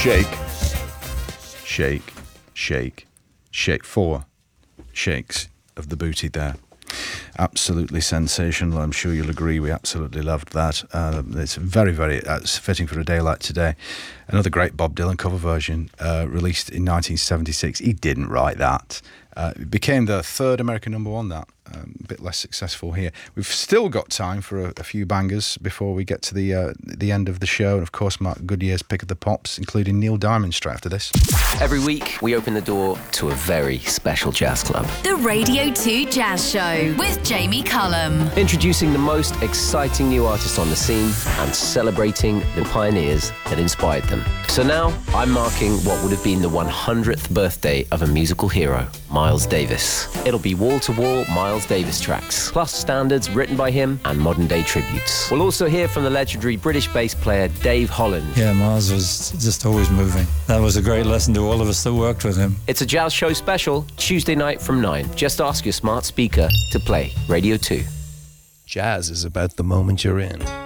Shake, shake, shake, shake. 4 shakes of the booty there. Absolutely sensational. I'm sure you'll agree. We absolutely loved that. It's very, very fitting for a day like today. Another great Bob Dylan cover version released in 1976. He didn't write that. It became the third American number one, that. A bit less successful here. We've still got time for a few bangers before we get to the end of the show. And of course, Mark Goodyear's Pick of the Pops, including Neil Diamond straight after this. Every week, we open the door to a very special jazz club. The Radio 2 Jazz Show with Jamie Cullum. Introducing the most exciting new artists on the scene and celebrating the pioneers that inspired them. So now, I'm marking what would have been the 100th birthday of a musical hero, Miles Davis. It'll be wall-to-wall Miles Davis tracks, plus standards written by him and modern-day tributes. We'll also hear from the legendary British bass player Dave Holland. Yeah, Miles was just always moving. That was a great lesson to all of us that worked with him. It's a Jazz Show special, Tuesday night from 9. Just ask your smart speaker to play Radio 2. Jazz is about the moment you're in.